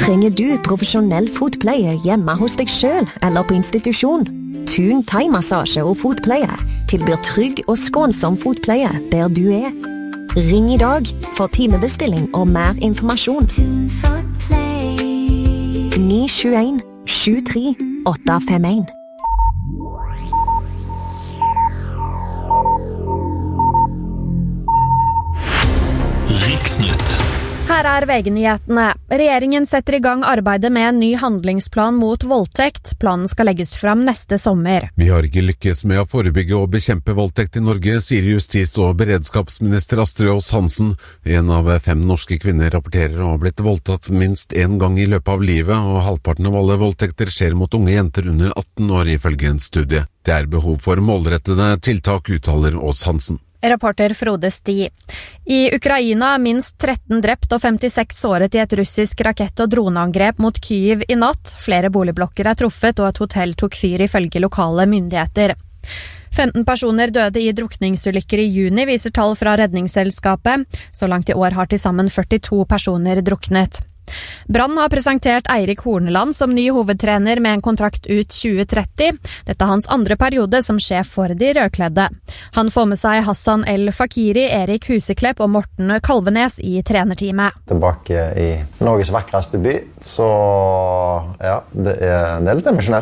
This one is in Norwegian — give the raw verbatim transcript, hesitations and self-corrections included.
Trenger du profesjonell fotpleie hjemme hos deg selv eller på institusjon? Thun thai-massasje og fotpleie tilbyr trygg og skånsom fotpleie der du er. Ring i dag for timebestilling og mer informasjon. ni sju en sju tre åtte fem en. Riksnytt. Her er V G-nyhetene. Regjeringen setter i gang arbeidet med en ny handlingsplan mot voldtekt. Planen skal legges fram neste sommer. Vi har ikke lykkes med å forebygge og bekjempe voldtekt i Norge, sier justis- og beredskapsminister Astrid Aas Hansen. En av fem norske kvinner rapporterer å ha blitt voldtatt minst en gang i løpet av livet, og halvparten av alle voldtekter skjer mot unge jenter under atten år, ifølge en studie. Det er behov for målrettede tiltak, uttaler Aas Hansen. Reporter Frode Sti. I Ukraina er minst tretten drept og femtiseks såret i et russisk rakett- og droneangrep mot Kyiv i natt. Flere boligblokker er truffet, og et hotell tok fyr ifølge lokale myndigheter. femten personer døde i drukningsulykker i juni, viser tall fra Redningsselskapet. Så langt i år har til sammen førtito personer druknet. Brann har presentert Eirik Horneland som ny hovedtrener med en kontrakt ut tjue tretti. Dette er hans andre periode som sjef for de rødkledde. Han får med seg Hassan El Fakiri, Erik Huseklepp og Morten Kalvenes i trenerteamet. Tilbake i Norges vakreste by, så ja, det er, det er litt emosjonelt.